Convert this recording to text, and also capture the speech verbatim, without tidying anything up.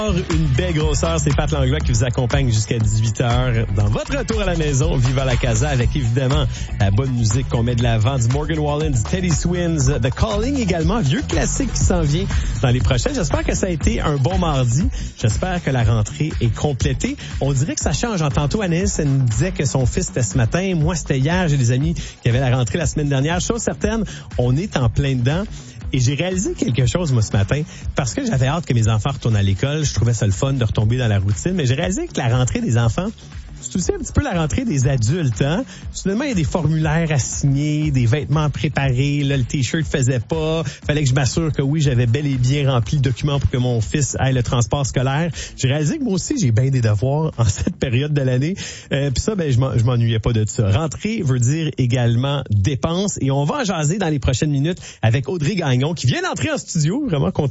Une belle grosseur, c'est Pat Langlois qui vous accompagne jusqu'à dix-huit heures dans votre retour à la maison, Viva la Casa, avec évidemment la bonne musique qu'on met de l'avant, du Morgan Wallen, du Teddy Swims, The Calling également, vieux classique qui s'en vient dans les prochaines. J'espère que ça a été un bon mardi. J'espère que la rentrée est complétée. On dirait que ça change. En tantôt, Anaïs, elle nous disait que son fils c'était ce matin. Moi, c'était hier. J'ai des amis qui avaient la rentrée la semaine dernière. Chose certaine, on est en plein dedans. Et j'ai réalisé quelque chose, moi, ce matin, parce que j'avais hâte que mes enfants retournent à l'école. Je trouvais ça le fun de retomber dans la routine. Mais j'ai réalisé que la rentrée des enfants, c'est aussi un petit peu la rentrée des adultes, hein. Soudainement, il y a des formulaires à signer, des vêtements préparés. Là, le t-shirt faisait pas. Fallait que je m'assure que oui, j'avais bel et bien rempli le document pour que mon fils aille le transport scolaire. J'ai réalisé que moi aussi, j'ai bien des devoirs en cette période de l'année. Euh, Puis ça, ben, je m'ennuyais pas de ça. Rentrée veut dire également dépenses. Et on va en jaser dans les prochaines minutes avec Audrey Gagnon, qui vient d'entrer en studio. Vraiment content